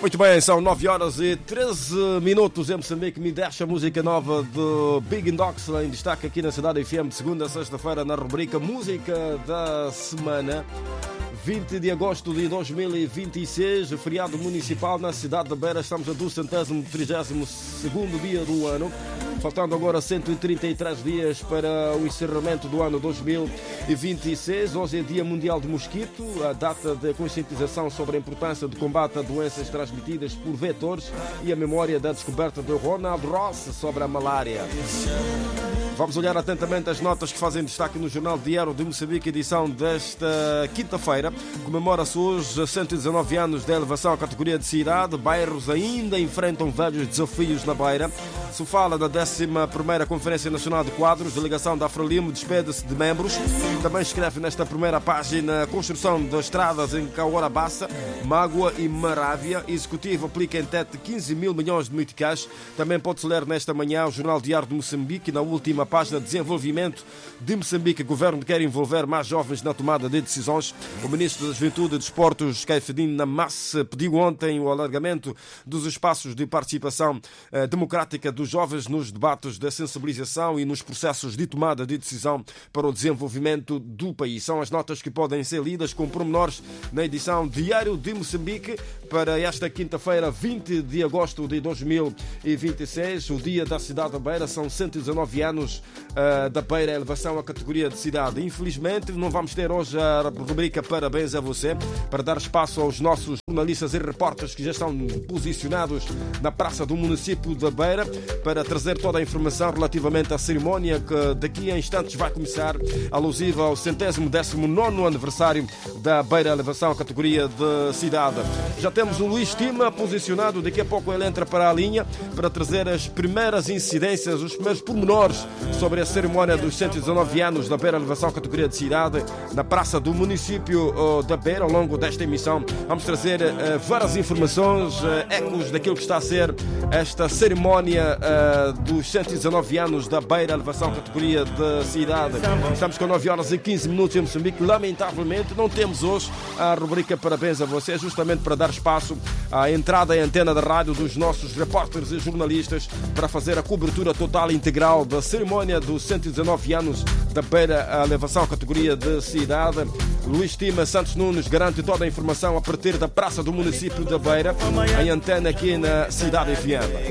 Muito bem, são 9 horas e 13 minutos em Moçambique. Me deixa a música nova de Big Indox em destaque aqui na Cidade FM de segunda a sexta-feira na rubrica Música da Semana. 20 de agosto de 2026, feriado municipal na cidade de Beira. Estamos a 232º dia do ano. Faltando agora 133 dias para o encerramento do ano 2026. Hoje é Dia Mundial do Mosquito, a data de conscientização sobre a importância do combate a doenças transmitidas por vetores e a memória da descoberta de Ronald Ross sobre a malária. Vamos olhar atentamente as notas que fazem destaque no Jornal Diário de Moçambique, edição desta quinta-feira. Comemora-se hoje 119 anos da elevação à categoria de cidade. Bairros ainda enfrentam velhos desafios na Beira. Se fala da 11ª Conferência Nacional de Quadros. Delegação da Frelimo despede-se de membros. Também escreve nesta primeira página: construção de estradas em Cahora Bassa, Mágoa e Marávia. Executivo aplica em teto 15 mil milhões de meticais. Também pode-se ler nesta manhã o Jornal Diário de Moçambique, na última página, desenvolvimento de Moçambique. O governo quer envolver mais jovens na tomada de decisões. O ministro da Juventude e Desportos, Caifedin Namas, pediu ontem o alargamento dos espaços de participação democrática dos jovens nos debates da sensibilização e nos processos de tomada de decisão para o desenvolvimento do país. São as notas que podem ser lidas com pormenores na edição Diário de Moçambique para esta quinta-feira, 20 de agosto de 2026, o dia da cidade da Beira. São 119 anos da Beira, elevação à categoria de cidade. Infelizmente, não vamos ter hoje a rubrica Parabéns a Você, para dar espaço aos nossos jornalistas e repórteres que já estão posicionados na praça do município da Beira para trazer toda a informação relativamente à cerimónia que daqui a instantes vai começar, alusiva ao 119º aniversário da Beira, elevação à categoria de cidade. Já temos o Luís Tima posicionado, daqui a pouco ele entra para a linha para trazer as primeiras incidências, os primeiros pormenores sobre a cerimónia dos 119 anos da Beira, elevação à categoria de cidade na praça do município da Beira. Ao longo desta emissão vamos trazer várias informações, ecos daquilo que está a ser esta cerimónia dos 119 anos da Beira, elevação à categoria de cidade. Estamos com 9 horas e 15 minutos em Moçambique. Lamentavelmente não temos hoje a rubrica Parabéns a Você, justamente para dar espaço à entrada e antena da rádio dos nossos repórteres e jornalistas para fazer a cobertura total e integral da cerimónia dos 119 anos da Beira, a elevação à categoria de cidade. Luís Tima Santos Nunes garante toda a informação a partir da praça do município da Beira, em antena aqui na Cidade FM.